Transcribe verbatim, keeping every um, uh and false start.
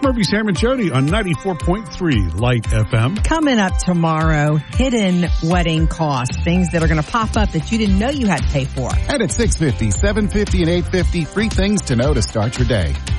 Murphy, Sam, and Jody on ninety-four point three Light F M. Coming up tomorrow, hidden wedding costs, things that are going to pop up that you didn't know you had to pay for. And at six fifty, seven fifty, and eight fifty, three things to know to start your day.